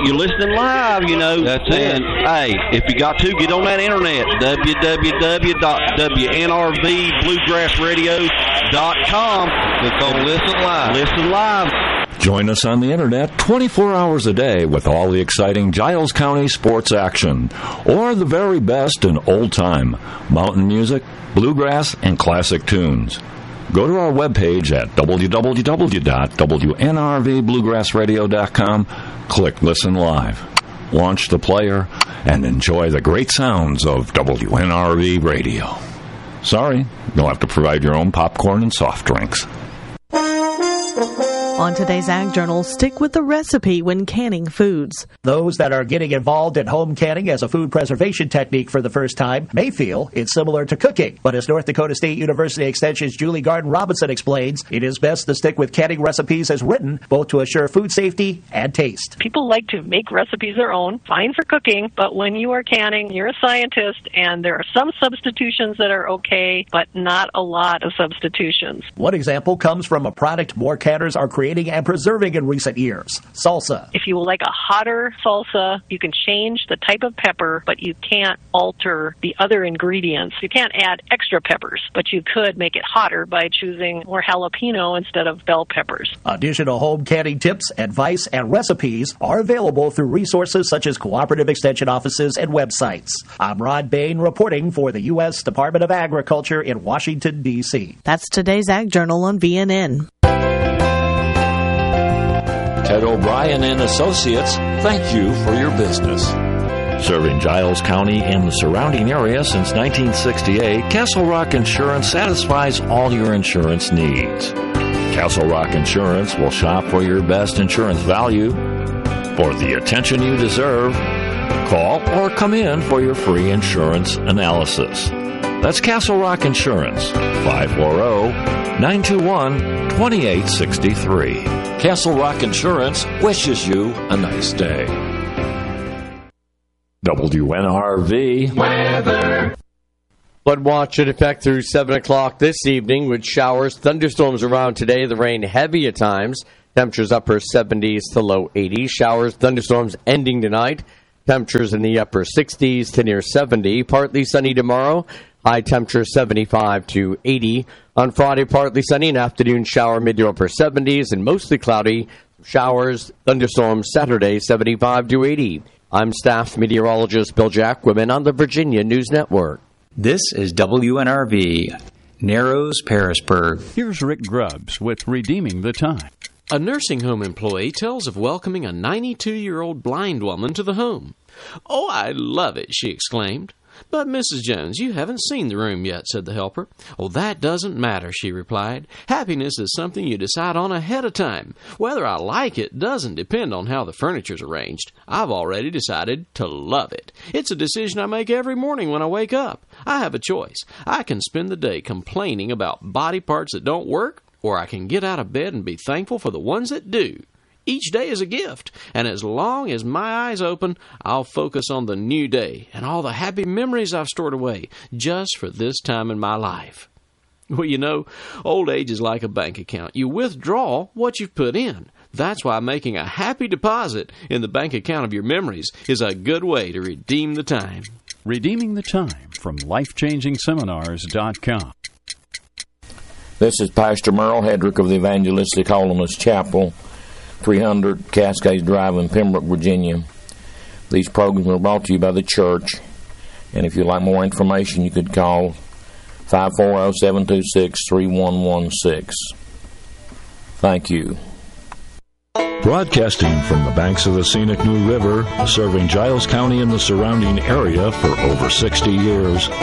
you're listening live, you know. That's it. Hey, if you got to, get on that internet, www.WNRVBluegrassradio.com. Click on Listen Live. Listen live. Join us on the internet 24 hours a day with all the exciting Giles County sports action, or the very best in old-time mountain music, bluegrass, and classic tunes. Go to our webpage at www.WNRVBluegrassradio.com, click Listen Live, launch the player, and enjoy the great sounds of WNRV Radio. Sorry, you'll have to provide your own popcorn and soft drinks. On today's Ag Journal, stick with the recipe when canning foods. Those that are getting involved in home canning as a food preservation technique for the first time may feel it's similar to cooking. But as North Dakota State University Extension's Julie Garden-Robinson explains, it is best to stick with canning recipes as written, both to assure food safety and taste. People like to make recipes their own, fine for cooking, but when you are canning, you're a scientist, and there are some substitutions that are okay, but not a lot of substitutions. One example comes from a product more canners are creating and preserving in recent years: salsa. If you like a hotter salsa, you can change the type of pepper, but you can't alter the other ingredients. You can't add extra peppers, but you could make it hotter by choosing more jalapeno instead of bell peppers. Additional home canning tips, advice, and recipes are available through resources such as cooperative extension offices and websites. I'm Rod Bain reporting for the U.S. Department of Agriculture in Washington, D.C. That's today's Ag Journal on VNN. Ted O'Brien and Associates, thank you for your business. Serving Giles County and the surrounding area since 1968, Castle Rock Insurance satisfies all your insurance needs. Castle Rock Insurance will shop for your best insurance value. For the attention you deserve, call or come in for your free insurance analysis. That's Castle Rock Insurance, 540-921-2863. Castle Rock Insurance wishes you a nice day. WNRV weather. Flood watch in effect through 7 o'clock this evening with showers, thunderstorms around today. The rain heavy at times. Temperatures upper 70s to low 80s. Showers, thunderstorms ending tonight. Temperatures in the upper 60s to near 70. Partly sunny tomorrow. High temperature 75 to 80. On Friday, partly sunny, an afternoon shower mid to upper 70s and mostly cloudy. Showers, thunderstorms Saturday 75 to 80. I'm staff meteorologist Bill Jacquemin on the Virginia News Network. This is WNRV, Narrows, Parisburg. Here's Rick Grubbs with Redeeming the Time. A nursing home employee tells of welcoming a 92-year-old blind woman to the home. "Oh, I love it," she exclaimed. "But, Mrs. Jones, you haven't seen the room yet," said the helper. "Oh, that doesn't matter," she replied. "Happiness is something you decide on ahead of time. Whether I like it doesn't depend on how the furniture's arranged. I've already decided to love it. It's a decision I make every morning when I wake up. I have a choice. I can spend the day complaining about body parts that don't work, or I can get out of bed and be thankful for the ones that do. Each day is a gift, and as long as my eyes open, I'll focus on the new day and all the happy memories I've stored away just for this time in my life." Well, you know, old age is like a bank account. You withdraw what you've put in. That's why making a happy deposit in the bank account of your memories is a good way to redeem the time. Redeeming the Time from LifeChangingSeminars.com. This is Pastor Merle Hedrick of the Evangelistic Holiness Chapel, 300 Cascades Drive in Pembroke, Virginia. These programs are brought to you by the church, and if you'd like more information, you could call 540-726-3116. Thank you. Broadcasting from the banks of the scenic New River, serving Giles County and the surrounding area for over 60 years.